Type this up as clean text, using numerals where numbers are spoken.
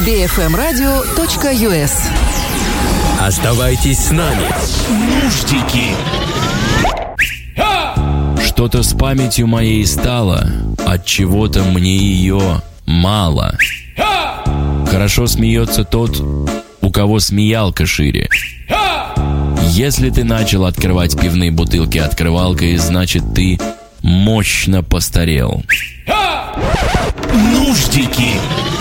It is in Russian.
bfmradio.us. Оставайтесь с нами. Нуждики. Что-то с памятью моей стало, от чего-то мне ее мало. Хорошо смеется тот, у кого смеялка шире. Если ты начал открывать пивные бутылки открывалкой, значит ты мощно постарел. Нуждики.